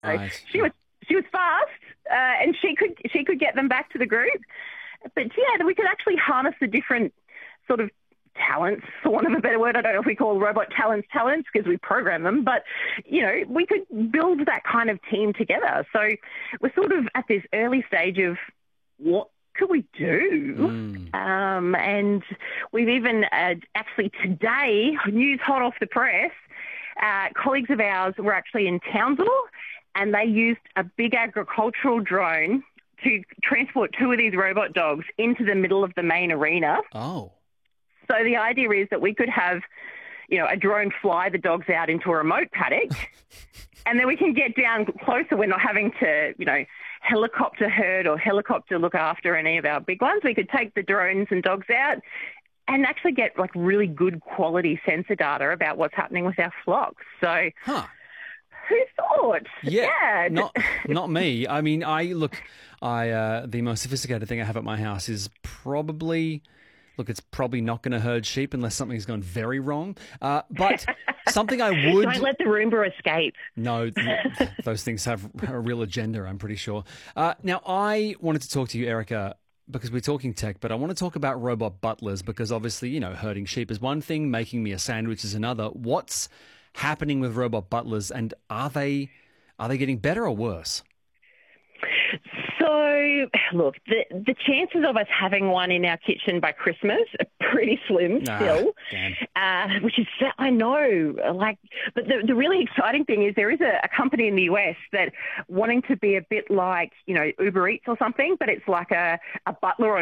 So Right. she was fast, and she could get them back to the group. But yeah, we could actually harness the different sort of talents, for want of a better word. I don't know if we call robot talents because we program them, but we could build that kind of team together. So we're sort of at this early stage of what could we do? And we've even actually today, news hot off the press, colleagues of ours were actually in Townsville and they used a big agricultural drone to transport two of these robot dogs into the middle of the main arena. Oh. So the idea is that we could have, a drone fly the dogs out into a remote paddock and then we can get down closer. We're not having to, helicopter herd or helicopter look after any of our big ones. We could take the drones and dogs out and actually get like really good quality sensor data about what's happening with our flocks. So who thought? Yeah. Not me. I mean, the most sophisticated thing I have at my house is probably... Look, it's probably not going to herd sheep unless something's gone very wrong. But something I would... Don't let the Roomba escape. No, those things have a real agenda, I'm pretty sure. Now, I wanted to talk to you, Erica, because we're talking tech, but I want to talk about robot butlers because obviously, herding sheep is one thing, making me a sandwich is another. What's happening with robot butlers, and are they getting better or worse? So, look, the chances of us having one in our kitchen by Christmas are pretty slim still, which is, I know, but the really exciting thing is there is a company in the US that wanting to be a bit like, Uber Eats or something, but it's like a butler